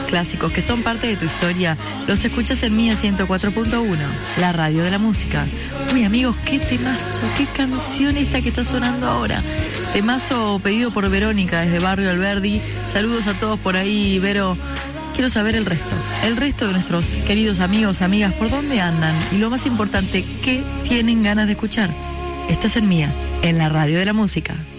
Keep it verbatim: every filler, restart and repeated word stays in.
clásicos que son parte de tu historia, los escuchas en Mía ciento cuatro punto uno, la radio de la música. Uy, amigos, qué temazo, qué canción esta que está sonando ahora. Temazo pedido por Verónica desde Barrio Alberdi. Saludos a todos por ahí, Vero. Quiero saber el resto, el resto de nuestros queridos amigos, amigas, ¿por dónde andan? Y lo más importante, ¿qué tienen ganas de escuchar? Estás en Mía, en la radio de la música.